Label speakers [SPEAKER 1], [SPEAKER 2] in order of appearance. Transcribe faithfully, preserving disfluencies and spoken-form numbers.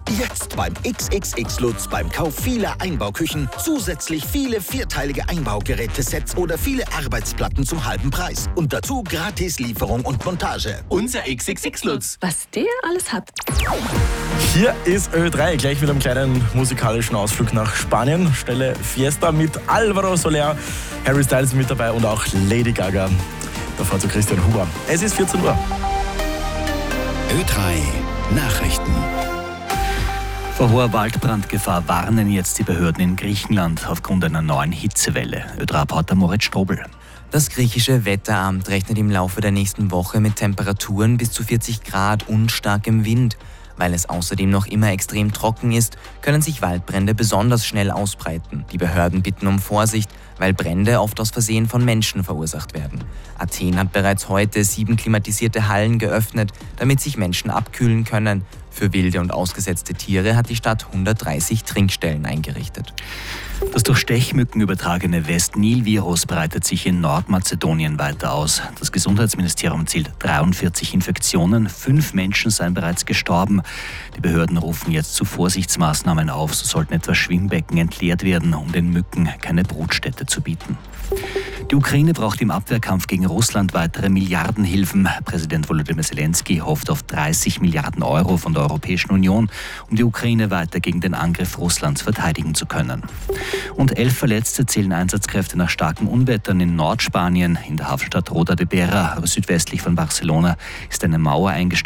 [SPEAKER 1] Jetzt beim X X X Lutz beim Kauf vieler Einbauküchen zusätzlich viele vierteilige Einbaugerätesets oder viele Arbeitsplatten zum halben Preis. Und dazu gratis Lieferung und Montage.
[SPEAKER 2] Unser X X X Lutz.
[SPEAKER 3] Was der alles hat.
[SPEAKER 4] Hier ist Ö drei, gleich mit einem kleinen musikalischen Ausflug nach Spanien. Stelle Fiesta mit Alvaro Soler, Harry Styles mit dabei und auch Lady Gaga. Davor zu Christian Huber. Es ist vierzehn Uhr.
[SPEAKER 5] Ö drei Nachrichten.
[SPEAKER 6] Vor hoher Waldbrandgefahr warnen jetzt die Behörden in Griechenland aufgrund einer neuen Hitzewelle. Ö drei Reporter Moritz Strobel.
[SPEAKER 7] Das griechische Wetteramt rechnet im Laufe der nächsten Woche mit Temperaturen bis zu vierzig Grad und starkem Wind. Weil es außerdem noch immer extrem trocken ist, können sich Waldbrände besonders schnell ausbreiten. Die Behörden bitten um Vorsicht, weil Brände oft aus Versehen von Menschen verursacht werden. Athen hat bereits heute sieben klimatisierte Hallen geöffnet, damit sich Menschen abkühlen können. Für wilde und ausgesetzte Tiere hat die Stadt hundertdreißig Trinkstellen eingerichtet.
[SPEAKER 6] Das durch Stechmücken übertragene West-Nil-Virus breitet sich in Nordmazedonien weiter aus. Das Gesundheitsministerium zählt dreiundvierzig Infektionen, fünf Menschen seien bereits gestorben. Die Behörden rufen jetzt zu Vorsichtsmaßnahmen auf, so sollten etwa Schwimmbecken entleert werden, um den Mücken keine Brutstätte zu bieten. Die Ukraine braucht im Abwehrkampf gegen Russland weitere Milliardenhilfen. Präsident Volodymyr Zelensky hofft auf dreißig Milliarden Euro von der Europäischen Union, um die Ukraine weiter gegen den Angriff Russlands verteidigen zu können. Und elf Verletzte zählen Einsatzkräfte nach starken Unwettern in Nordspanien. In der Hafenstadt Roda de Berra, südwestlich von Barcelona, ist eine Mauer eingestürzt.